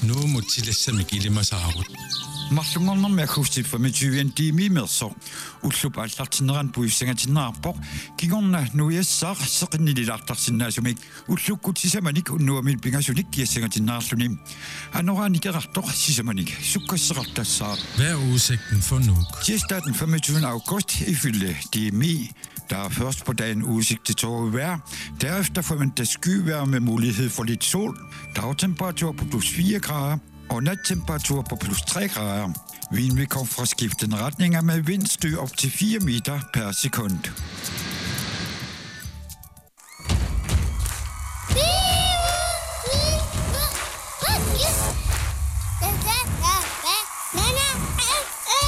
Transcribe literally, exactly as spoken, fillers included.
Nu må tillæssamik ilmasaarut. Marlungarnermi akusti femogtyve tiimi merso ullup allartineran puissangatinnaarpoq kigorna nuiassar seqinnililartarsinnaasumik ullukkutisammanik unnuamil pingasunik kiassangatinnaarluni anorani kerartoq sisamanik sukkasseqartassaar. Hvad er udsigten for nu? Tirsdag den femogtyvende august ifølge D M I. Der er først på dagen udsigt til tåget vejr. Derefter forventes skyvejr med mulighed for lidt sol. Dagtemperatur på plus fire grader og nattemperatur på plus tre grader. Vinden vil komme fra skiftende retninger med vindstød op til fire meter per sekund.